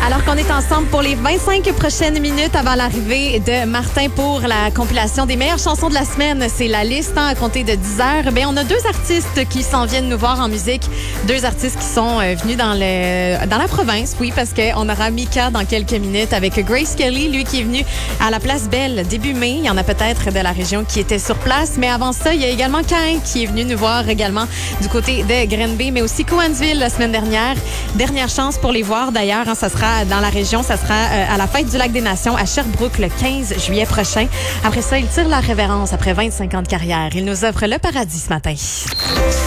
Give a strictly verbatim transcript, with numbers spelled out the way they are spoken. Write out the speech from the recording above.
Alors qu'on est ensemble pour les vingt-cinq prochaines minutes avant l'arrivée de Martin pour la compilation des meilleures chansons de la semaine, c'est la liste hein, à compter de dix heures. Bien, on a deux artistes qui s'en viennent nous voir en musique. Deux artistes qui sont euh, venus dans, le, dans la province, oui, parce qu'on aura Mika dans quelques minutes avec Grace Kelly, lui qui est venu à la Place Belle début mai. Il y en a peut-être de la région qui étaient sur place. Mais avant ça, il y a également Cain qui est venu nous voir également du côté de Grenby, mais aussi Cowansville la semaine dernière. Dernière chance pour les voir d'ailleurs, hein, ça sera dans la région, ça sera euh, à la Fête du Lac des Nations à Sherbrooke le quinze juillet prochain. Après ça, ils tirent la révérence après vingt-cinq ans de carrière. Ils nous offrent le paradis ce matin.